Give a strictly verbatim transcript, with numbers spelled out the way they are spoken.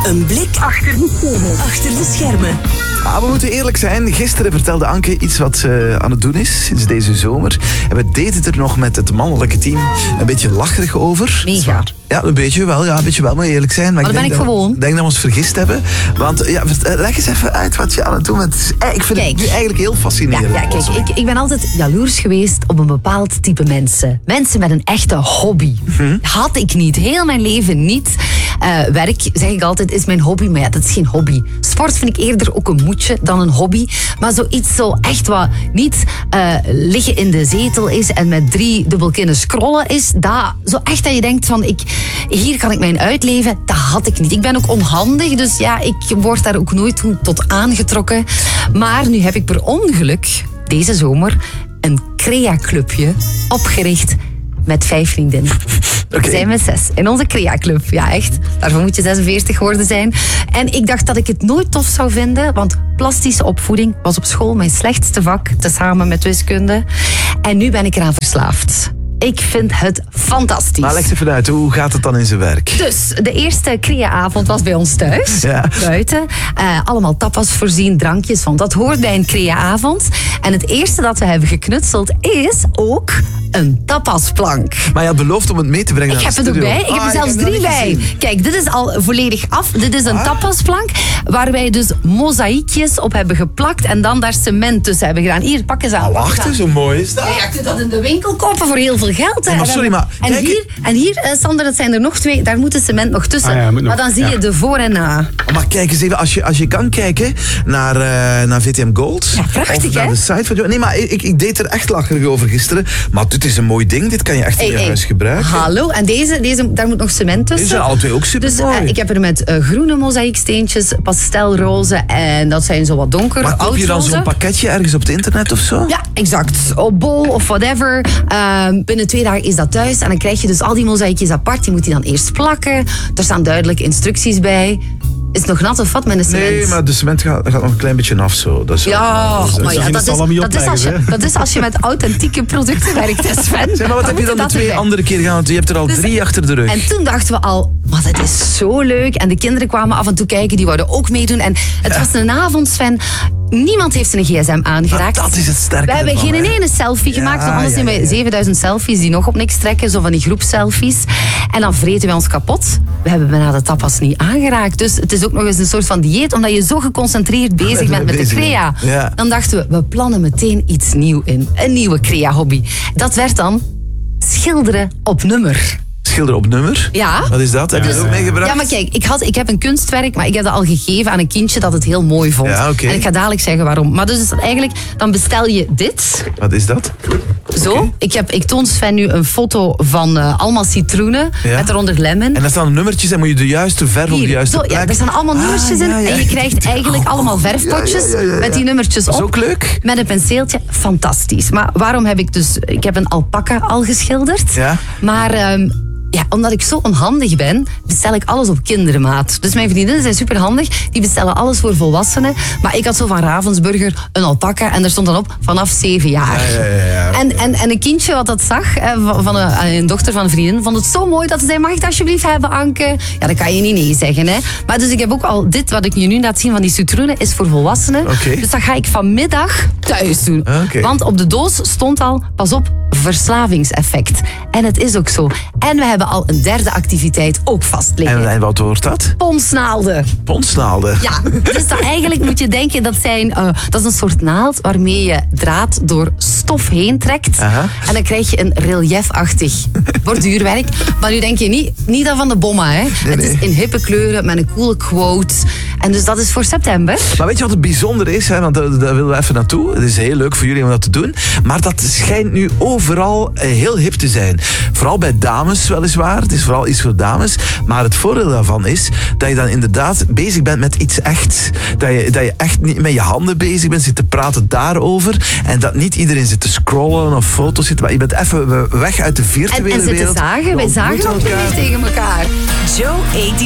Een blik achter de schermen. Achter de schermen. Ah, we moeten eerlijk zijn. Gisteren vertelde Anke iets wat ze aan het doen is sinds deze zomer. En we deden het er nog met het mannelijke team een beetje lacherig over. Mega. Ja, een beetje wel. Ja, een beetje wel, moet je eerlijk zijn. Maar, maar ik dan denk ben ik dat, gewoon. Ik denk dat we ons vergist hebben. Want ja, leg eens even uit wat je aan het doen bent. Ik vind kijk, het nu eigenlijk heel fascinerend. Ja, ja kijk, ik, ik ben altijd jaloers geweest op een bepaald type mensen. Mensen met een echte hobby. Hm? Had ik niet. Heel mijn leven niet. Uh, werk, zeg ik altijd, is mijn hobby. Maar ja, dat is geen hobby. Sport vind ik eerder ook een moedje dan een hobby. Maar zoiets zo echt wat niet uh, liggen in de zetel is en met drie dubbelkinnen scrollen is. Dat, zo echt dat je denkt van, ik, hier kan ik mijn uitleven. Dat had ik niet. Ik ben ook onhandig, dus ja, ik word daar ook nooit toe tot aangetrokken. Maar nu heb ik per ongeluk deze zomer een crea-clubje opgericht met vijf vriendinnen. Okay. We zijn met zes. In onze crea-club. Ja, echt. Daarvoor moet je zesenveertig geworden zijn. En ik dacht dat ik het nooit tof zou vinden, want plastische opvoeding was op school mijn slechtste vak, tezamen met wiskunde. En nu ben ik eraan verslaafd. Ik vind het fantastisch. Maar leg even uit, hoe gaat het dan in zijn werk? Dus, de eerste crea-avond was bij ons thuis. Ja. Buiten. Uh, allemaal tapas voorzien, drankjes, want dat hoort bij een crea-avond. En het eerste dat we hebben geknutseld is ook een tapasplank. Maar je had beloofd om het mee te brengen Ik naar heb de het ook studio. bij. Ik heb Ah, er zelfs ik heb drie dat bij. niet gezien. Kijk, dit is al volledig af. Dit is een Ah. tapasplank waar wij dus mozaïekjes op hebben geplakt en dan daar cement tussen hebben gedaan. Hier, pak eens aan. Ah, wacht eens, zo mooi is dat? Ja, je kunt dat in de winkel kopen voor heel veel geld. Hè. Maar sorry, maar En kijk- hier, en hier uh, Sander, dat zijn er nog twee. Daar moet de cement nog tussen. Ah ja, moet nog. Maar dan zie je Ja. de voor en na. Maar kijk eens even, als je, als je kan kijken naar, uh, naar V T M Gold. Ja, prachtig, of naar hè? de site van... Nee, maar ik, ik deed er echt lacherig over gisteren. Maar dit is een mooi ding, dit kan je echt in Hey, je hey. huis gebruiken. Hallo, en deze, deze, daar moet nog cement tussen. Deze zijn alle twee ook Dus supermooi. uh, ik heb er met uh, groene mozaïeksteentjes, pastelroze en dat zijn zo wat donker. Maar koop je dan oudroze. zo'n pakketje ergens op het internet of zo? Ja, exact. Op bol of whatever. Uh, binnen twee dagen is dat thuis. En dan krijg je dus al die mozaïekjes apart. Die moet je dan eerst plakken. Er staan duidelijk instructies bij. Is het nog nat of wat met een cement? Nee, maar de cement gaat, gaat nog een klein beetje af zo. Dat is Ja, dat is- maar ja, je dat de is, salami dat, is als je, opleggen, dat is als je met authentieke producten werkt, hè, Sven. Zeg, maar wat Dan heb je moet dan de dat twee erbij. andere keer gedaan? Want je hebt er al Dus- drie achter de rug. En toen dachten we al, maar dat is zo leuk. En de kinderen kwamen af en toe kijken, die wouden ook meedoen. En het was een avond, Sven. Niemand heeft zijn gsm aangeraakt. Maar dat is het sterke We hebben ervan, geen hè. ene selfie Ja, gemaakt. Want anders ja, zijn ja, we ja. zevenduizend selfies die nog op niks trekken. Zo van die groepselfies. En dan vreten we ons kapot. We hebben bijna de tapas niet aangeraakt. Dus het is ook nog eens een soort van dieet. Omdat je zo geconcentreerd bezig bent met de Bezig crea. bent, ja. Dan dachten we, we plannen meteen iets nieuws in. Een nieuwe crea-hobby. Dat werd dan schilderen op nummer. Schilder op nummer. Ja. Wat is dat? Heb je dat ook meegebracht? Ja, maar kijk, ik, had, ik heb een kunstwerk, maar ik heb dat al gegeven aan een kindje dat het heel mooi vond. Ja, oké. En ik ga dadelijk zeggen waarom. Maar dus eigenlijk, dan bestel je dit. Wat is dat? Zo. Oké. Ik, heb, ik toon Sven nu een foto van uh, allemaal citroenen, Ja. met eronder lemon. En daar staan nummertjes en moet je de juiste verf op de Hier, juiste zo, plek. ja, er staan allemaal nummertjes Ah, in. ja, ja. En je krijgt eigenlijk allemaal verfpotjes Ja, ja, ja, ja, ja. met die nummertjes Dat is op. ook leuk. Met een penseeltje. Fantastisch. Maar waarom heb ik dus... Ik heb een alpaca al geschilderd. Ja. Maar... ehm, ja, omdat ik zo onhandig ben, bestel ik alles op kindermaat. Dus mijn vriendinnen zijn superhandig. Die bestellen alles voor volwassenen. Maar ik had zo van Ravensburger een alpaca. En daar stond dan op vanaf zeven jaar. Ja, ja, ja, ja. En, en, en een kindje wat dat zag, eh, van, van een, een dochter van een vriendin, vond het zo mooi dat ze zei, mag ik het alsjeblieft hebben, Anke? Ja, dan kan je niet nee zeggen. Hè. Maar dus ik heb ook al dit, wat ik je nu laat zien van die citroenen, is voor volwassenen. Oké. Dus dat ga ik vanmiddag thuis doen. Oké. Want op de doos stond al, pas op, verslavingseffect. En het is ook zo. En we hebben al een derde activiteit ook vast liggen. En, en wat wordt dat? Ponsnaalden. Ponsnaalden. Ja, dus dat eigenlijk moet je denken, dat, zijn, uh, dat is een soort naald waarmee je draad door stof heen trekt. Aha. En dan krijg je een reliefachtig borduurwerk. Maar nu denk je niet, niet dat van de bomma, hè. Het nee. is in hippe kleuren, met een coole quote. En dus dat is voor september. Maar weet je wat het bijzonder is? Hè? Want daar, daar willen we even naartoe. Het is heel leuk voor jullie om dat te doen. Maar dat schijnt nu overal eh, heel hip te zijn. Vooral bij dames weliswaar. Het is vooral iets voor dames. Maar het voordeel daarvan is dat je dan inderdaad bezig bent met iets echt. Dat je, dat je echt niet met je handen bezig bent. Zit te praten daarover. En dat niet iedereen zit te scrollen of foto's zit. Maar je bent even weg uit de En, virtuele en zitten wereld. zagen. Wij Je zagen ontmoet ook elkaar. niet tegen elkaar. Joe